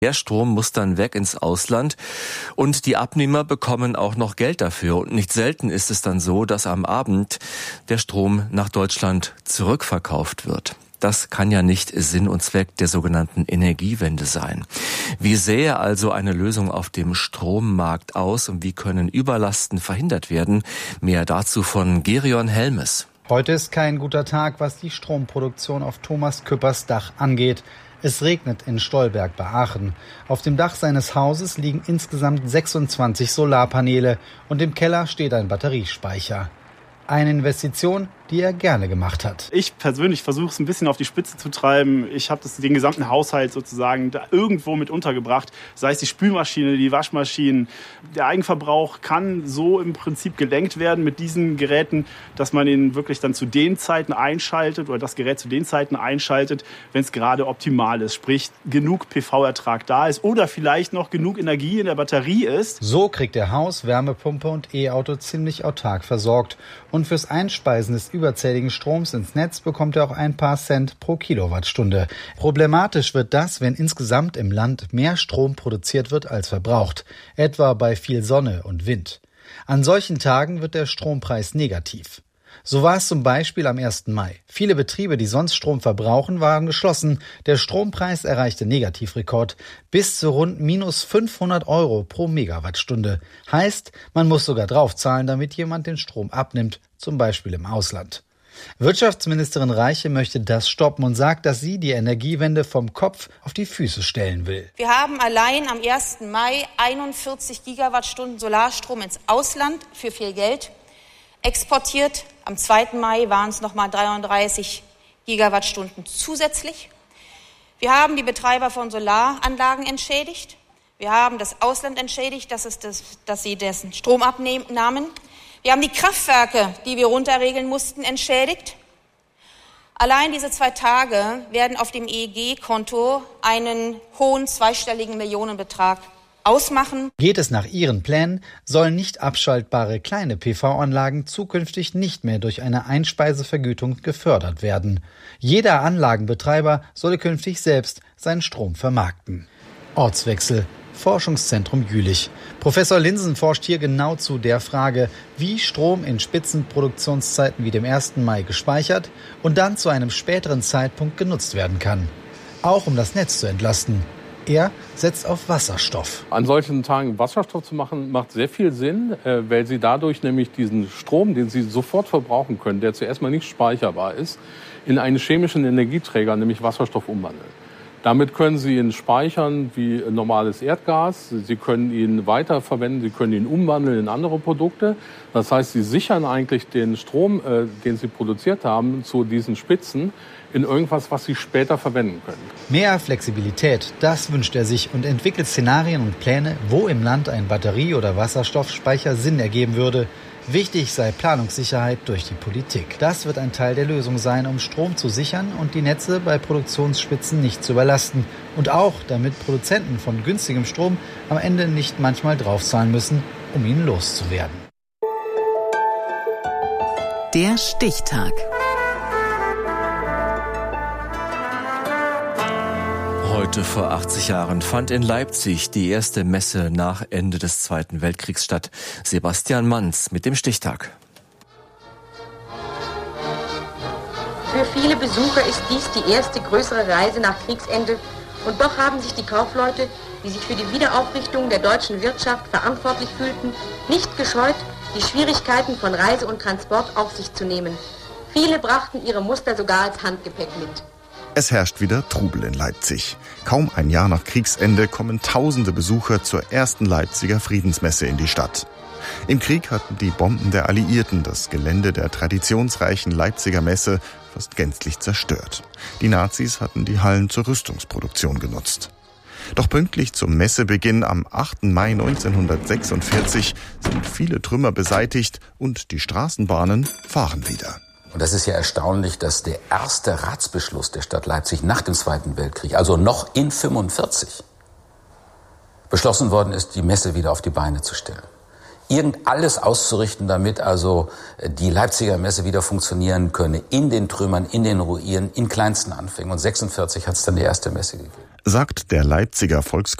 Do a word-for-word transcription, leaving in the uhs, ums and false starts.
Der Strom muss dann weg ins Ausland und die Abnehmer bekommen auch noch Geld dafür. Und nicht selten ist es dann so, dass am Abend der Strom nach Deutschland zurückverkauft wird. Das kann ja nicht Sinn und Zweck der sogenannten Energiewende sein. Wie sähe also eine Lösung auf dem Strommarkt aus und wie können Überlasten verhindert werden? Mehr dazu von Gerion Helmes. Heute ist kein guter Tag, was die Stromproduktion auf Thomas Küppers Dach angeht. Es regnet in Stolberg bei Aachen. Auf dem Dach seines Hauses liegen insgesamt sechsundzwanzig Solarpaneele und im Keller steht ein Batteriespeicher. Eine Investition, die er gerne gemacht hat. Ich persönlich versuche es ein bisschen auf die Spitze zu treiben. Ich habe das den gesamten Haushalt sozusagen da irgendwo mit untergebracht. Sei es die Spülmaschine, die Waschmaschinen. Der Eigenverbrauch kann so im Prinzip gelenkt werden mit diesen Geräten, dass man ihn wirklich dann zu den Zeiten einschaltet oder das Gerät zu den Zeiten einschaltet, wenn es gerade optimal ist. Sprich, genug P V-Ertrag da ist oder vielleicht noch genug Energie in der Batterie ist. So kriegt er Haus, Wärmepumpe und E-Auto ziemlich autark versorgt. Und fürs Einspeisen des überzähligen Stroms ins Netz bekommt er auch ein paar Cent pro Kilowattstunde. Problematisch wird das, wenn insgesamt im Land mehr Strom produziert wird als verbraucht, etwa bei viel Sonne und Wind. An solchen Tagen wird der Strompreis negativ. So war es zum Beispiel am ersten Mai. Viele Betriebe, die sonst Strom verbrauchen, waren geschlossen. Der Strompreis erreichte Negativrekord bis zu rund minus fünfhundert Euro pro Megawattstunde. Heißt, man muss sogar draufzahlen, damit jemand den Strom abnimmt, zum Beispiel im Ausland. Wirtschaftsministerin Reiche möchte das stoppen und sagt, dass sie die Energiewende vom Kopf auf die Füße stellen will. Wir haben allein am ersten Mai einundvierzig Gigawattstunden Solarstrom ins Ausland für viel Geld exportiert. Am zweiten Mai waren es nochmal dreiunddreißig Gigawattstunden zusätzlich. Wir haben die Betreiber von Solaranlagen entschädigt. Wir haben das Ausland entschädigt, dass, es das, dass sie dessen Strom abnahmen. Wir haben die Kraftwerke, die wir runterregeln mussten, entschädigt. Allein diese zwei Tage werden auf dem E E G-Konto einen hohen zweistelligen Millionenbetrag ausmachen. Geht es nach ihren Plänen, sollen nicht abschaltbare kleine P V-Anlagen zukünftig nicht mehr durch eine Einspeisevergütung gefördert werden. Jeder Anlagenbetreiber solle künftig selbst seinen Strom vermarkten. Ortswechsel. Forschungszentrum Jülich. Professor Linsen forscht hier genau zu der Frage, wie Strom in Spitzenproduktionszeiten wie dem ersten Mai gespeichert und dann zu einem späteren Zeitpunkt genutzt werden kann. Auch um das Netz zu entlasten. Er setzt auf Wasserstoff. An solchen Tagen Wasserstoff zu machen, macht sehr viel Sinn, weil Sie dadurch nämlich diesen Strom, den Sie sofort verbrauchen können, der zuerst mal nicht speicherbar ist, in einen chemischen Energieträger, nämlich Wasserstoff, umwandeln. Damit können Sie ihn speichern wie normales Erdgas. Sie können ihn weiterverwenden, Sie können ihn umwandeln in andere Produkte. Das heißt, Sie sichern eigentlich den Strom, äh, den Sie produziert haben, zu diesen Spitzen in irgendwas, was Sie später verwenden können. Mehr Flexibilität, das wünscht er sich und entwickelt Szenarien und Pläne, wo im Land ein Batterie- oder Wasserstoffspeicher Sinn ergeben würde. Wichtig sei Planungssicherheit durch die Politik. Das wird ein Teil der Lösung sein, um Strom zu sichern und die Netze bei Produktionsspitzen nicht zu überlasten. Und auch, damit Produzenten von günstigem Strom am Ende nicht manchmal draufzahlen müssen, um ihn loszuwerden. Der Stichtag. Heute vor achtzig Jahren fand in Leipzig die erste Messe nach Ende des Zweiten Weltkriegs statt. Sebastian Manz mit dem Stichtag. Für viele Besucher ist dies die erste größere Reise nach Kriegsende. Und doch haben sich die Kaufleute, die sich für die Wiederaufrichtung der deutschen Wirtschaft verantwortlich fühlten, nicht gescheut, die Schwierigkeiten von Reise und Transport auf sich zu nehmen. Viele brachten ihre Muster sogar als Handgepäck mit. Es herrscht wieder Trubel in Leipzig. Kaum ein Jahr nach Kriegsende kommen tausende Besucher zur ersten Leipziger Friedensmesse in die Stadt. Im Krieg hatten die Bomben der Alliierten das Gelände der traditionsreichen Leipziger Messe fast gänzlich zerstört. Die Nazis hatten die Hallen zur Rüstungsproduktion genutzt. Doch pünktlich zum Messebeginn am achten Mai neunzehnhundertsechsundvierzig sind viele Trümmer beseitigt und die Straßenbahnen fahren wieder. Und das ist ja erstaunlich, dass der erste Ratsbeschluss der Stadt Leipzig nach dem Zweiten Weltkrieg, also noch in fünfundvierzig, beschlossen worden ist, die Messe wieder auf die Beine zu stellen. irgend alles auszurichten, damit also die Leipziger Messe wieder funktionieren könne. In den Trümmern, in den Ruinen, in kleinsten Anfängen. Und sechsundvierzig hat es dann die erste Messe gegeben. Sagt der Leipziger Volkskunde